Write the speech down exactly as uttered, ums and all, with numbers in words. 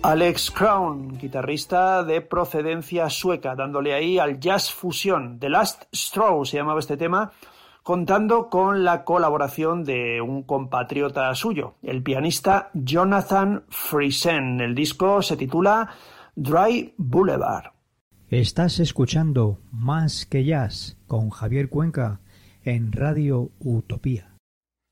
Alex Crown, guitarrista de procedencia sueca, dándole ahí al jazz fusión. The Last Straw se llamaba este tema, contando con la colaboración de un compatriota suyo, el pianista Jonathan Friesen. El disco se titula Dry Boulevard. Estás escuchando Más que Jazz con Javier Cuenca en Radio Utopía.